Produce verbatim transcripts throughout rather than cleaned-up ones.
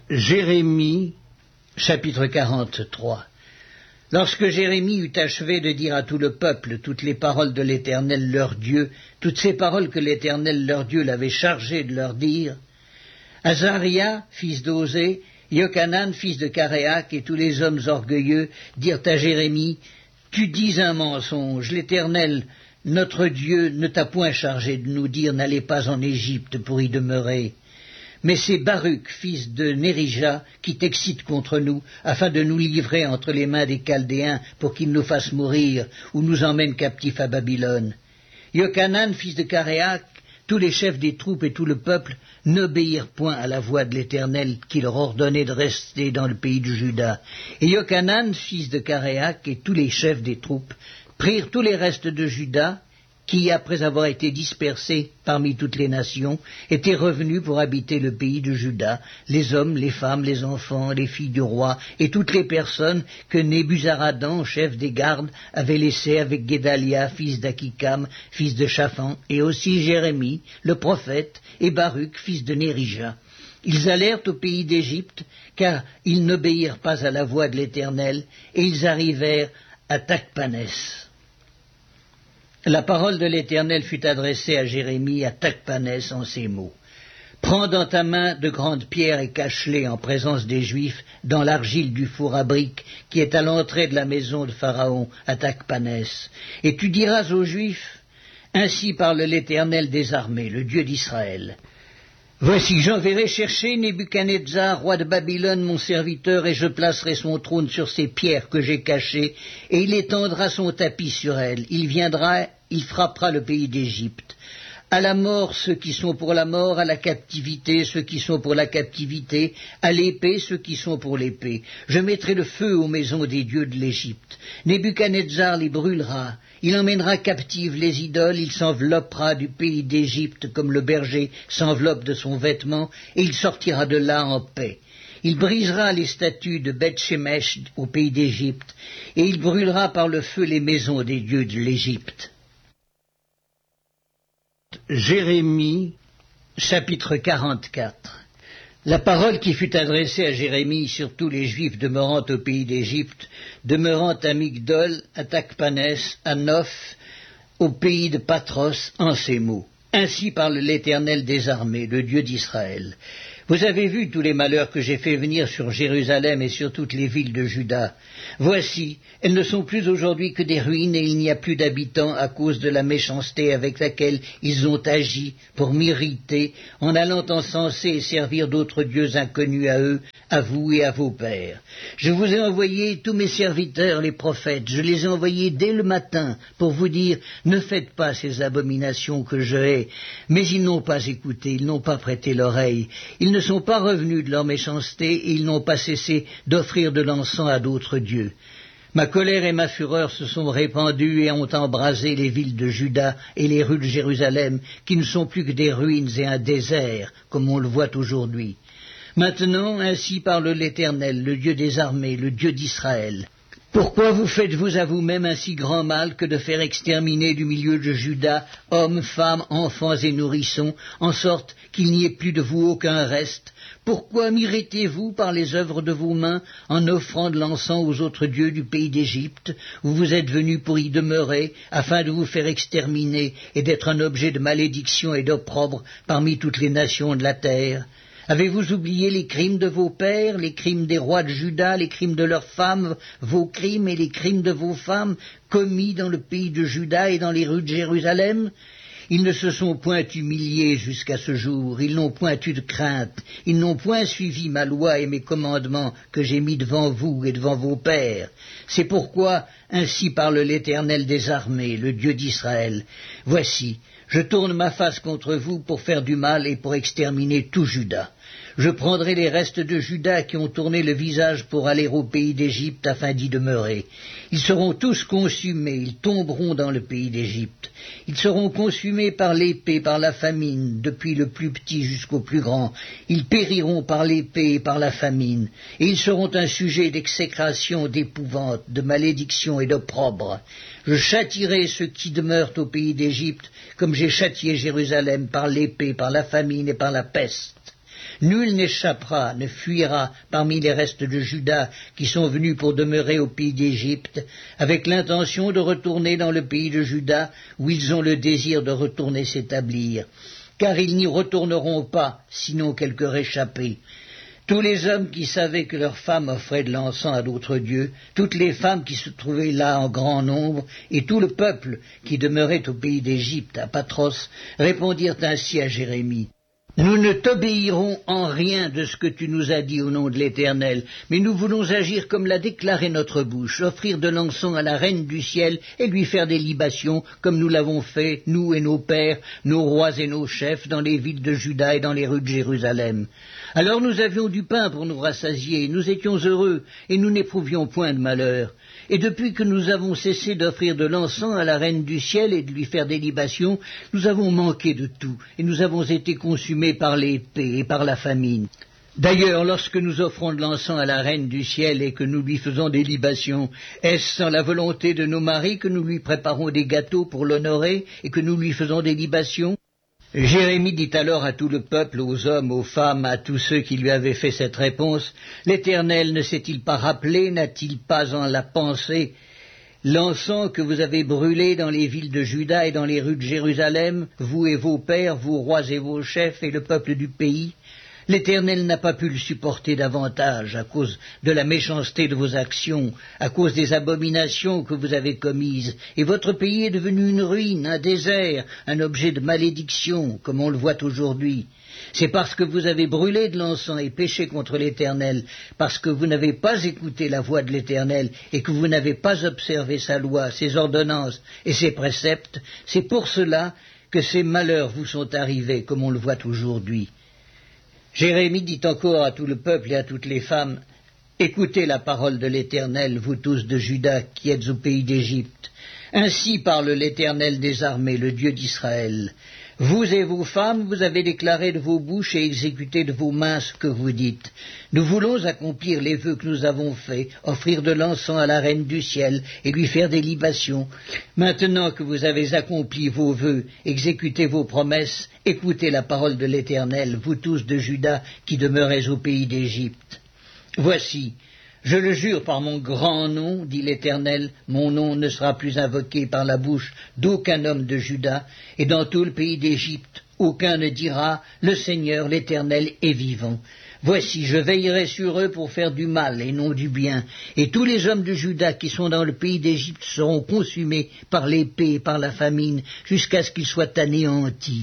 Jérémie, chapitre quarante-trois. Lorsque Jérémie eut achevé de dire à tout le peuple toutes les paroles de l'Éternel leur Dieu, toutes ces paroles que l'Éternel leur Dieu l'avait chargé de leur dire, Azaria, fils d'Osée, Yochanan, fils de Caréac, et tous les hommes orgueilleux dirent à Jérémie, « Tu dis un mensonge, l'Éternel, notre Dieu, ne t'a point chargé de nous dire, n'allez pas en Égypte pour y demeurer. Mais c'est Baruch, fils de Nérija, qui t'excite contre nous, afin de nous livrer entre les mains des Chaldéens, pour qu'ils nous fassent mourir, ou nous emmènent captifs à Babylone. Yochanan, fils de Caréac, tous les chefs des troupes et tout le peuple n'obéirent point à la voix de l'Éternel qui leur ordonnait de rester dans le pays de Juda. Et Yochanan, fils de Caréac, et tous les chefs des troupes prirent tous les restes de Juda, qui, après avoir été dispersés parmi toutes les nations, étaient revenus pour habiter le pays de Juda, les hommes, les femmes, les enfants, les filles du roi, et toutes les personnes que Nebuzaradan, chef des gardes, avait laissées avec Guédalia, fils d'Akikam, fils de Shaphan, et aussi Jérémie, le prophète, et Baruch, fils de Nérija. Ils allèrent au pays d'Égypte, car ils n'obéirent pas à la voix de l'Éternel, et ils arrivèrent à Tachpanès. La parole de l'Éternel fut adressée à Jérémie à Tachpanès en ces mots. « Prends dans ta main de grandes pierres et cache-les en présence des Juifs dans l'argile du four à briques qui est à l'entrée de la maison de Pharaon à Tachpanès. Et tu diras aux Juifs, « Ainsi parle l'Éternel des armées, le Dieu d'Israël. Voici, j'enverrai chercher Nebuchadnezzar, roi de Babylone, mon serviteur, et je placerai son trône sur ces pierres que j'ai cachées, et il étendra son tapis sur elles. Il viendra, il frappera le pays d'Égypte. À la mort, ceux qui sont pour la mort, à la captivité, ceux qui sont pour la captivité, à l'épée, ceux qui sont pour l'épée. Je mettrai le feu aux maisons des dieux de l'Égypte. Nebuchadnezzar les brûlera. Il emmènera captives les idoles, il s'enveloppera du pays d'Égypte comme le berger s'enveloppe de son vêtement, et il sortira de là en paix. Il brisera les statues de Beth-Shemesh au pays d'Égypte, et il brûlera par le feu les maisons des dieux de l'Égypte. » Jérémie, chapitre quarante-quatre. La parole qui fut adressée à Jérémie sur tous les Juifs demeurant au pays d'Égypte, demeurant à Migdol, à Tachpanès, à Noph, au pays de Patros, en ces mots. Ainsi parle l'Éternel des armées, le Dieu d'Israël. Vous avez vu tous les malheurs que j'ai fait venir sur Jérusalem et sur toutes les villes de Juda. Voici, elles ne sont plus aujourd'hui que des ruines et il n'y a plus d'habitants à cause de la méchanceté avec laquelle ils ont agi pour m'irriter en allant encenser et servir d'autres dieux inconnus à eux, à vous et à vos pères. Je vous ai envoyé tous mes serviteurs, les prophètes, je les ai envoyés dès le matin pour vous dire, ne faites pas ces abominations que je hais. Mais ils n'ont pas écouté, ils n'ont pas prêté l'oreille, ils ne sont pas revenus de leur méchanceté et ils n'ont pas cessé d'offrir de l'encens à d'autres dieux. Ma colère et ma fureur se sont répandues et ont embrasé les villes de Juda et les rues de Jérusalem, qui ne sont plus que des ruines et un désert, comme on le voit aujourd'hui. Maintenant, ainsi parle l'Éternel, le Dieu des armées, le Dieu d'Israël. Pourquoi vous faites-vous à vous-même un si grand mal que de faire exterminer du milieu de Juda hommes, femmes, enfants et nourrissons, en sorte qu'il n'y ait plus de vous aucun reste? Pourquoi m'irritez-vous par les œuvres de vos mains en offrant de l'encens aux autres dieux du pays d'Égypte, où vous êtes venus pour y demeurer, afin de vous faire exterminer et d'être un objet de malédiction et d'opprobre parmi toutes les nations de la terre? Avez-vous oublié les crimes de vos pères, les crimes des rois de Juda, les crimes de leurs femmes, vos crimes et les crimes de vos femmes, commis dans le pays de Juda et dans les rues de Jérusalem? Ils ne se sont point humiliés jusqu'à ce jour, ils n'ont point eu de crainte, ils n'ont point suivi ma loi et mes commandements que j'ai mis devant vous et devant vos pères. C'est pourquoi, ainsi parle l'Éternel des armées, le Dieu d'Israël. Voici, je tourne ma face contre vous pour faire du mal et pour exterminer tout Juda. Je prendrai les restes de Juda qui ont tourné le visage pour aller au pays d'Égypte afin d'y demeurer. Ils seront tous consumés, ils tomberont dans le pays d'Égypte. Ils seront consumés par l'épée, par la famine, depuis le plus petit jusqu'au plus grand. Ils périront par l'épée et par la famine, et ils seront un sujet d'exécration, d'épouvante, de malédiction et d'opprobre. Je châtierai ceux qui demeurent au pays d'Égypte, comme j'ai châtié Jérusalem par l'épée, par la famine et par la peste. Nul n'échappera, ne fuira parmi les restes de Juda qui sont venus pour demeurer au pays d'Égypte, avec l'intention de retourner dans le pays de Juda, où ils ont le désir de retourner s'établir. Car ils n'y retourneront pas, sinon quelques réchappés. Tous les hommes qui savaient que leurs femmes offraient de l'encens à d'autres dieux, toutes les femmes qui se trouvaient là en grand nombre, et tout le peuple qui demeurait au pays d'Égypte, à Patros, répondirent ainsi à Jérémie. Nous ne t'obéirons en rien de ce que tu nous as dit au nom de l'Éternel, mais nous voulons agir comme l'a déclaré notre bouche, offrir de l'encens à la reine du ciel et lui faire des libations, comme nous l'avons fait, nous et nos pères, nos rois et nos chefs, dans les villes de Juda et dans les rues de Jérusalem. Alors nous avions du pain pour nous rassasier, nous étions heureux, et nous n'éprouvions point de malheur. Et depuis que nous avons cessé d'offrir de l'encens à la reine du ciel et de lui faire des libations, nous avons manqué de tout, et nous avons été consumés par l'épée et par la famine. D'ailleurs, lorsque nous offrons de l'encens à la reine du ciel et que nous lui faisons des libations, est-ce sans la volonté de nos maris que nous lui préparons des gâteaux pour l'honorer et que nous lui faisons des libations ? Jérémie dit alors à tout le peuple, aux hommes, aux femmes, à tous ceux qui lui avaient fait cette réponse, « L'Éternel ne s'est-il pas rappelé, n'a-t-il pas en la pensée l'encens que vous avez brûlé dans les villes de Juda et dans les rues de Jérusalem, vous et vos pères, vos rois et vos chefs et le peuple du pays ? L'Éternel n'a pas pu le supporter davantage à cause de la méchanceté de vos actions, à cause des abominations que vous avez commises, et votre pays est devenu une ruine, un désert, un objet de malédiction, comme on le voit aujourd'hui. C'est parce que vous avez brûlé de l'encens et péché contre l'Éternel, parce que vous n'avez pas écouté la voix de l'Éternel et que vous n'avez pas observé sa loi, ses ordonnances et ses préceptes, c'est pour cela que ces malheurs vous sont arrivés, comme on le voit aujourd'hui. Jérémie dit encore à tout le peuple et à toutes les femmes, « Écoutez la parole de l'Éternel, vous tous de Juda qui êtes au pays d'Égypte. Ainsi parle l'Éternel des armées, le Dieu d'Israël. Vous et vos femmes, vous avez déclaré de vos bouches et exécuté de vos mains ce que vous dites. Nous voulons accomplir les vœux que nous avons faits, offrir de l'encens à la reine du ciel et lui faire des libations. Maintenant que vous avez accompli vos vœux, exécuté vos promesses, écoutez la parole de l'Éternel, vous tous de Juda qui demeurez au pays d'Égypte. Voici, je le jure par mon grand nom, dit l'Éternel, mon nom ne sera plus invoqué par la bouche d'aucun homme de Juda, et dans tout le pays d'Égypte, aucun ne dira, le Seigneur, l'Éternel, est vivant. Voici, je veillerai sur eux pour faire du mal et non du bien, et tous les hommes de Juda qui sont dans le pays d'Égypte seront consumés par l'épée et par la famine, jusqu'à ce qu'ils soient anéantis.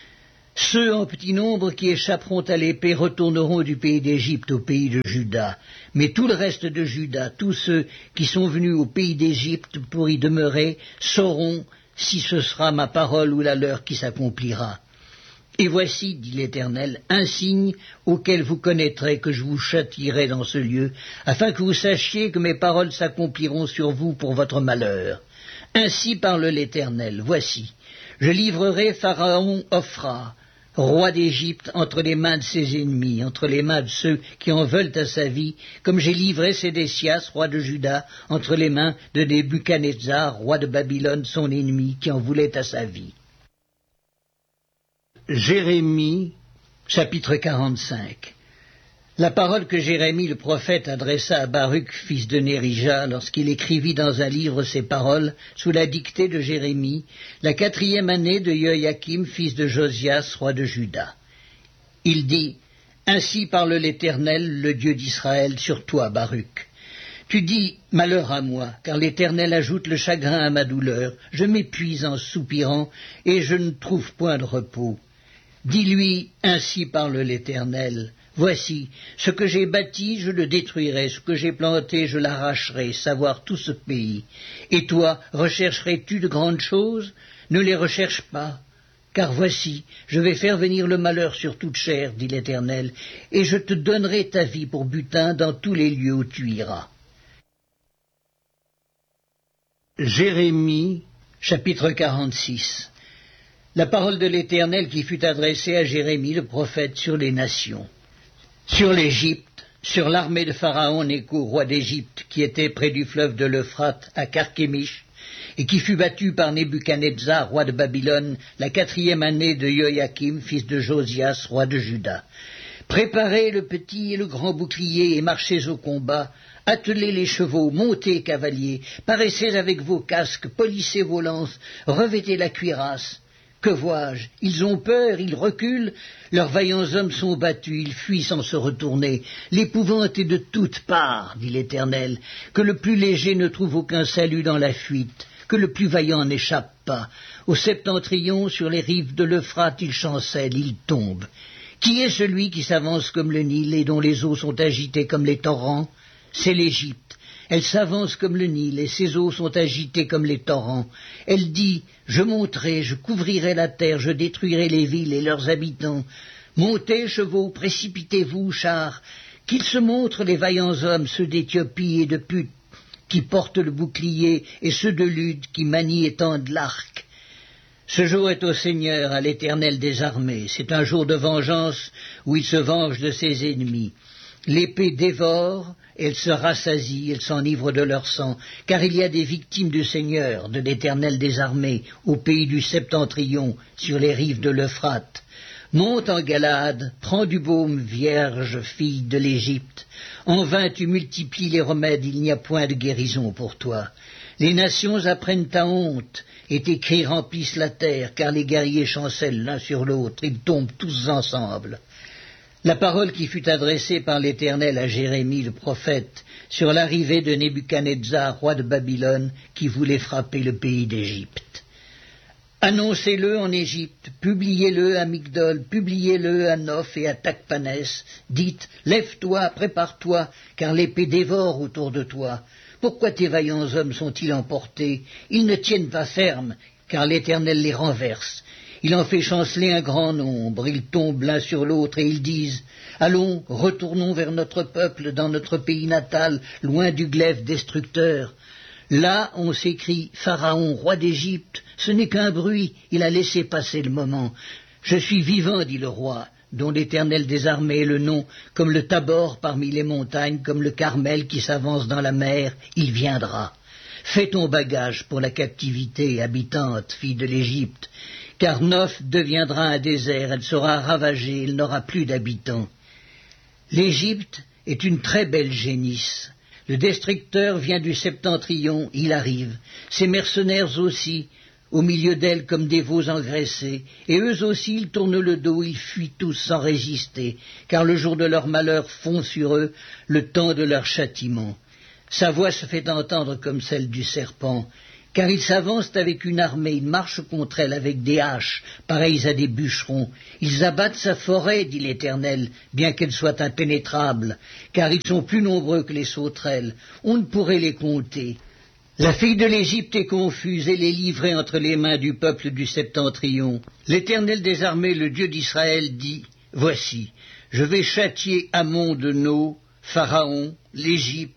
Ceux en petit nombre qui échapperont à l'épée retourneront du pays d'Égypte au pays de Juda. Mais tout le reste de Juda, tous ceux qui sont venus au pays d'Égypte pour y demeurer, sauront si ce sera ma parole ou la leur qui s'accomplira. Et voici, dit l'Éternel, un signe auquel vous connaîtrez que je vous châtierai dans ce lieu, afin que vous sachiez que mes paroles s'accompliront sur vous pour votre malheur. Ainsi parle l'Éternel, voici, je livrerai Pharaon Ophra, roi d'Égypte, entre les mains de ses ennemis, entre les mains de ceux qui en veulent à sa vie, comme j'ai livré Sédécias, roi de Juda, entre les mains de Nebuchadnezzar, roi de Babylone, son ennemi, qui en voulait à sa vie. Jérémie, chapitre quarante-cinq. La parole que Jérémie le prophète adressa à Baruch, fils de Nérija, lorsqu'il écrivit dans un livre ces paroles, sous la dictée de Jérémie, la quatrième année de Joachim, fils de Josias, roi de Juda. Il dit, « Ainsi parle l'Éternel, le Dieu d'Israël, sur toi, Baruch. Tu dis, malheur à moi, car l'Éternel ajoute le chagrin à ma douleur, je m'épuise en soupirant, et je ne trouve point de repos. Dis-lui, ainsi parle l'Éternel. Voici, ce que j'ai bâti, je le détruirai, ce que j'ai planté, je l'arracherai, savoir tout ce pays. Et toi, rechercherais-tu de grandes choses? Ne les recherche pas. Car voici, je vais faire venir le malheur sur toute chair, dit l'Éternel, et je te donnerai ta vie pour butin dans tous les lieux où tu iras. Jérémie, chapitre quarante-six. La parole de l'Éternel qui fut adressée à Jérémie, le prophète, sur les nations. Sur l'Égypte, sur l'armée de Pharaon Nécho, roi d'Égypte, qui était près du fleuve de l'Euphrate, à Carchemish, et qui fut battu par Nebuchadnezzar, roi de Babylone, la quatrième année de Joachim, fils de Josias, roi de Juda. Préparez le petit et le grand bouclier et marchez au combat. Attelez les chevaux, montez, cavaliers, paraissez avec vos casques, polissez vos lances, revêtez la cuirasse. Que vois-je? Ils ont peur, ils reculent, leurs vaillants hommes sont battus, ils fuient sans se retourner. L'épouvante est de toutes parts, dit l'Éternel, que le plus léger ne trouve aucun salut dans la fuite, que le plus vaillant n'échappe pas. Au septentrion, sur les rives de l'Euphrate, il chancelle, il tombe. Qui est celui qui s'avance comme le Nil et dont les eaux sont agitées comme les torrents? C'est l'Égypte. Elle s'avance comme le Nil, et ses eaux sont agitées comme les torrents. Elle dit, je monterai, je couvrirai la terre, je détruirai les villes et leurs habitants. Montez, chevaux, précipitez-vous, chars, qu'ils se montrent les vaillants hommes, ceux d'Éthiopie et de Put, qui portent le bouclier, et ceux de Lude, qui manient et tendent l'arc. Ce jour est au Seigneur, à l'Éternel des armées. C'est un jour de vengeance où il se venge de ses ennemis. L'épée dévore, elle se rassasie, elle s'enivre de leur sang, car il y a des victimes du Seigneur, de l'Éternel des armées, au pays du septentrion, sur les rives de l'Euphrate. Monte en Galade, prends du baume, vierge, fille de l'Égypte. En vain tu multiplies les remèdes, il n'y a point de guérison pour toi. Les nations apprennent ta honte, et tes cris remplissent la terre, car les guerriers chancellent l'un sur l'autre, ils tombent tous ensemble. La parole qui fut adressée par l'Éternel à Jérémie le prophète sur l'arrivée de Nebuchadnezzar, roi de Babylone, qui voulait frapper le pays d'Égypte. Annoncez-le en Égypte, publiez-le à Migdol, publiez-le à Noph et à Tachpanès. Dites, lève-toi, prépare-toi, car l'épée dévore autour de toi. Pourquoi tes vaillants hommes sont-ils emportés? Ils ne tiennent pas ferme, car l'Éternel les renverse. Il en fait chanceler un grand nombre, ils tombent l'un sur l'autre et ils disent « Allons, retournons vers notre peuple, dans notre pays natal, loin du glaive destructeur. » Là, on s'écrie « Pharaon, roi d'Égypte, ce n'est qu'un bruit, il a laissé passer le moment. Je suis vivant, dit le roi, dont l'Éternel des armées est le nom, comme le Tabor parmi les montagnes, comme le Carmel qui s'avance dans la mer, il viendra. Fais ton bagage pour la captivité, habitante, fille de l'Égypte. Car Noph deviendra un désert, elle sera ravagée, elle n'aura plus d'habitants. L'Égypte est une très belle génisse. Le destructeur vient du septentrion, il arrive. Ses mercenaires aussi, au milieu d'elle comme des veaux engraissés. Et eux aussi, ils tournent le dos, ils fuient tous sans résister, car le jour de leur malheur fond sur eux, le temps de leur châtiment. Sa voix se fait entendre comme celle du serpent. Car ils s'avancent avec une armée, ils marchent contre elle avec des haches, pareilles à des bûcherons. Ils abattent sa forêt, dit l'Éternel, bien qu'elle soit impénétrable, car ils sont plus nombreux que les sauterelles. On ne pourrait les compter. La fille de l'Égypte est confuse, elle est livrée entre les mains du peuple du septentrion. L'Éternel des armées, le Dieu d'Israël, dit, « Voici, je vais châtier Amon de No, Pharaon, l'Égypte,